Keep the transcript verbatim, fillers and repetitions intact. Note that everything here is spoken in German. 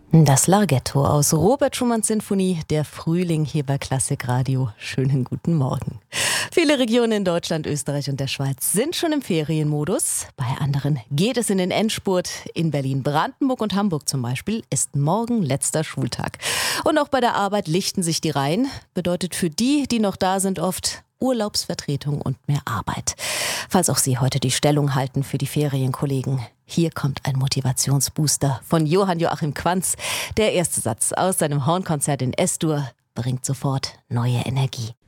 Das Larghetto aus Robert Schumanns Sinfonie, der Frühling hier bei Klassikradio. Schönen guten Morgen. Viele Regionen in Deutschland, Österreich und der Schweiz sind schon im Ferienmodus. Bei anderen geht es in den Endspurt. In Berlin, Brandenburg und Hamburg zum Beispiel ist morgen letzter Schultag. Und auch bei der Arbeit lichten sich die Reihen. Bedeutet für die, die noch da sind, oft Urlaubsvertretung und mehr Arbeit. Falls auch Sie heute die Stellung halten für die Ferienkollegen. Hier kommt ein Motivationsbooster von Johann Joachim Quanz. Der erste Satz aus seinem Hornkonzert in S-Dur bringt sofort neue Energie.